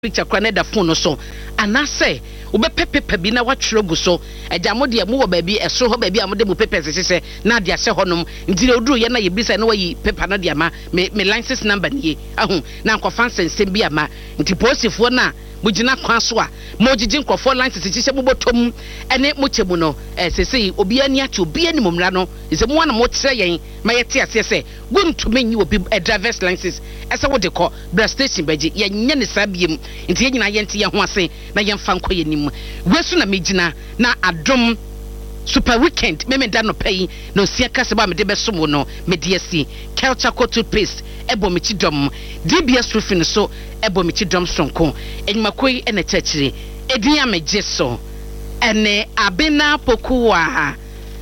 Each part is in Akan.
picture kwana da phone so anase obe pepe bi na watwere gu so agya de mu wo ba bi eso ho ba bi amode mu pepe sese na de ahye honom ndire oduru ye na ye bisa na wayi pepe na de ama me license number nie ahu na nkofan sensem bi ama nti posifo na mugina kwa so a mojiji nkofo license hye bobotom ene mochemu no sese obi ani ache obi ani momra no ise mo na mo kire yen ma yete ase se guntumi nyi obi driver's license ese wo de ko bra station baji ye nye ne sabiem nti ye nyina ye nte ye ho ase na ye mfa nko ye nim wesu na megina na adom super weekend me da no pay no sia kase ba me de besom no me de asi culture coat paste ebo me chi dom DBS roofing so ebo me chi dom sonko enyimakoi ene chachire edin ya meje so ene abena pokuwa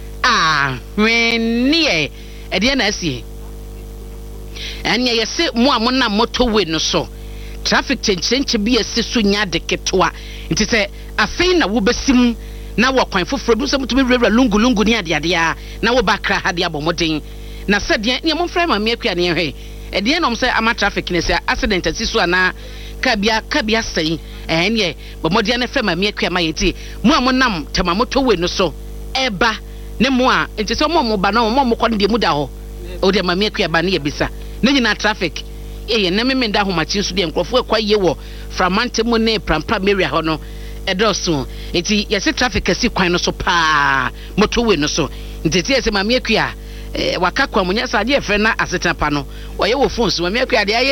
wenie edin na asi anya yese mo amona motorway no so traffic chenche bi esi so nya de ketwa nti se afei na wo besim na wo kwan foforo du se mutumi rewra lungu ni ade na wo bakra ha de abomoden na se de ne momfra ma me akua ne hwe e de no se ama traffic ne se accident asiso ana kabia sei ne bomoden ne fa ma me akua ma yeti mo amonam tema motorway no so eba ne mo a nti se mo ba na mo ko de mu da ho o de ma me akua ba ne ye bisa ne nyina traffic ye na me nda homachi nso de nkrofo kwa ye wo framante mu ne prampa area ho no edoso eti yesi traffic asi kwan no so pa motorway no so nteti yesi ma me akua waka kwa munya sa je efre na asetapa no oye wo phone so ma me akua de aye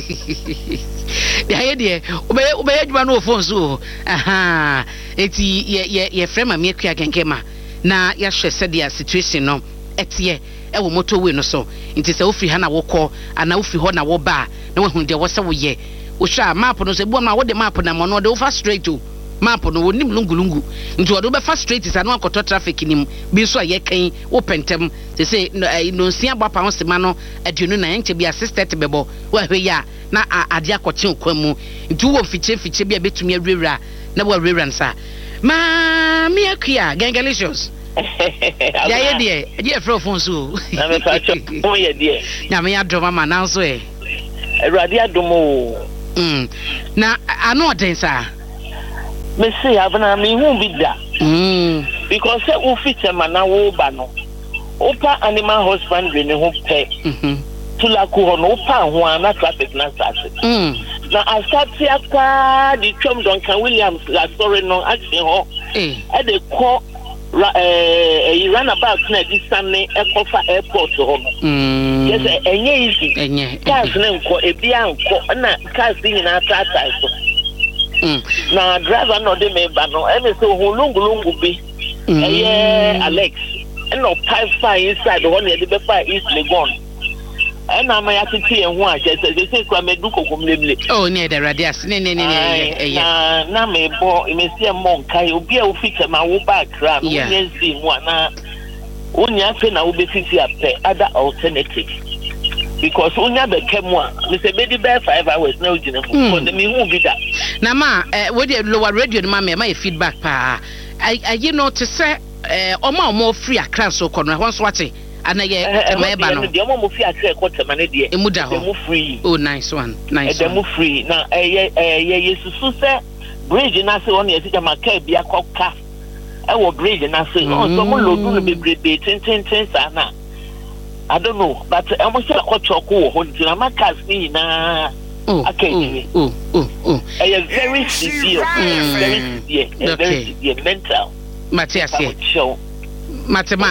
de obeye djuma no phone so aha eti ye frɛ ma me akua kenkema na ya hwɛ sɛ dia situation no etie ewo motorway no so nti sɛ ofiri ha na wokɔ ana ofiri ho na wo ba na wo hu de wo sɛ wo ye wo hwa map no sɛ bu ma wo de map na mo no de wo fa straight to map no wo nim lungu nti wo do be fa straight sa no akoto traffic nim bi so aye kan wo pentem sɛ no sia gba pa ho sema no aduonu na enche bi assistant bebo wo hwe ya na ade akɔkye okwa mu nti wo fiche bi abetumi awura na wo awura nsa ma me akua gangalicious ya ye de je frɛ phone so na me pa cho mo ye de na me ya do mama na so Awurade adomo na ano oden sa me say abana me hu bi da because say wo feature mana wo ba no opa animal husbandry ne ho pe tulaku ho no opa ho ana traffic na sase na asati akwa di twom Duncan Williams la story no action ho e de ko run about na di sanne ekofa airport ho no yes enye easy cars na nko ebi anko na cars nyina tata so na driver no de me ba no eme so ho lungu bi Alex no pipe inside the one the be fire is Legon and am ya titi en ho a say kwa medu kokomlemle oh ne the radius ne na me bo me see mon kai obi a wo feature ma wo back ram wo nzi mu ana onya fe na wo be fiti ape other alternative because onya be kemu a me say be di be 5 hours na ojina fu for the me hu bi da na ma we dey lower radio ma me feedback pa you know to say omo free Accra so kono ho so wate ana ye eba no de omo free Accra ko tema ne de emuda ho emu free oh nice one emu free na ye susu se bridge na se on ye sika maka bia koka wo bridge na se on so mo lodu no bebrebe ten sana I don't know but emu se akotoko ho ntina maka ni na very severe very severe mental Matthias Matema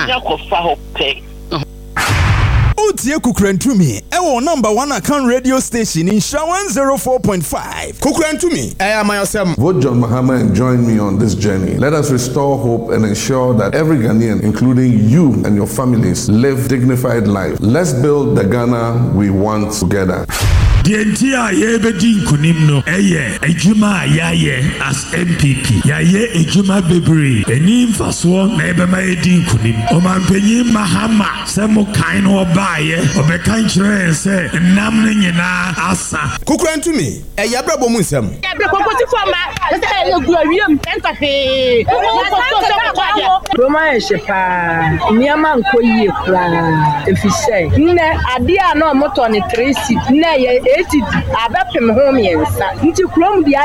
Utie Kukrentumi ewo number 1 account radio station in Sha 104.5 Kukrentumi myself. Vote John Mahama and join me on this journey. Let us restore hope and ensure that every Ghanaian, including you and your families, live dignified life. Let's build the Ghana we want together. Dientia yebedi nkunim no ejuma yaye as MPP yaye ejuma bebre eni mfaso na ebema edi nkunim omampanyi Mahama se mo kan no obaye obeka nkyere se nam ne nyina asa Kukrentumi yabrabo mu nsam kokoti fama se eguawiem entafe Roma eshepa niama nkoyie kra efise nne ade a no moto ne 3 seat nne ye 80 abɛpem ho mmiɛnsa nti kurom deɛ